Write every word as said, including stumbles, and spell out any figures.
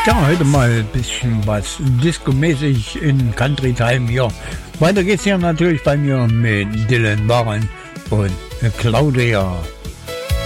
Ja, heute mal ein bisschen was Disco-mäßig in Country Time hier. Weiter geht's hier natürlich bei mir mit Dylan Warren und Claudia.